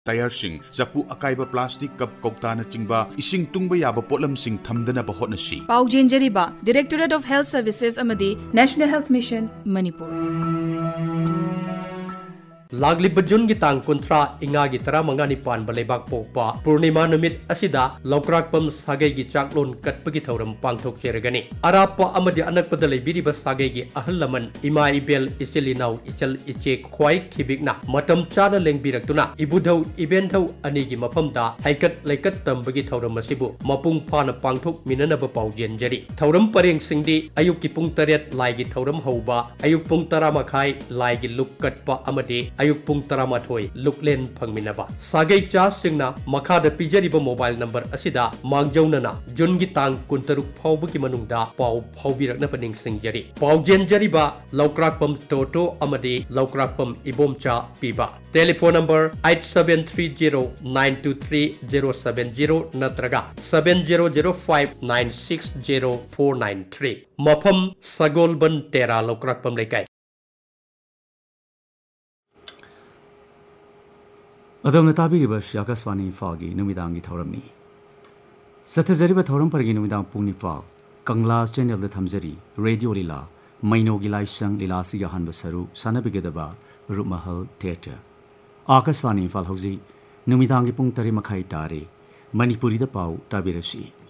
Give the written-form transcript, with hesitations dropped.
टायरसिंग चपु अकाइबा plastic cup कौताना चिंबा इसिंग तुंगबा याबा पोटलमसिंग थमदनबा होटनसी पाउजेंजरीबा directorate of health services अमदी national health mission Manipur लाग्लिब जून की तांग कुंथ्रा इंगा की तरा मंगानी पान बलेबाग पोपा पूर्णिमा नुमित असिदा लौक्राकपम सागै की चाकलोन कटपगी थौरम पांगथोक चेरगनी अरापा अमदी अनकपद लेबिरिबा सागै की अहल लमन इमा इबेल इचेलिनाउ इचल इचे ख्वाई खिबिगना मतम चाना लेंबिरक्तुना इबुधौ इबेंथौ अनि की मफमदा हाइकत लेकत तंबगी थौरम मसिबु मपुंग फाना पांगथोक मिननब पाउजेंजरी थौरम परेंग सिंगदी अयुक की पुंग तरेत लाइगी थौरम हौबा अयुक पुंग तरा मखाई लाइगी लुक कटपा अमदी अयुक पुंग तरामाथोई लुकलेन फंगमिनबा सागै चा सिंगना मखाद पिजरिबा मोबाइल नंबर असिदा मांगजौनना जुन की तांग कुंतरुक फाउबकी मनुंगदा पाउ फाउबिरकना पनिंग सिंगजरी पाउजेंजरिबा लौक्राकपम टोटो अमदी लौक्राकपम इबोमचा पीबा टेलीफोन नंबर 8730923070 नत्रगा 7005960493 मफम सगोलबन तेरा लौक्राकपम लेकाय अदमना ताबिरिबा आकाशवाणी इम्फालगी नुमिदांगी थौरमनी सत्तजरिबा थौरम परगी नुमिदांग पुंग निपाल कंगला चैनल थमजरी रेडियो लीला मैनोगी लाइसंग लीलासिगा हनब सरू सानबिगदबा रूपमहल थिएटर आकाशवाणी इम्फाल हौजी नुमिदांगी पुंग तरे मखाई तारे मणिपुरीदा पाउ ताबिरसी।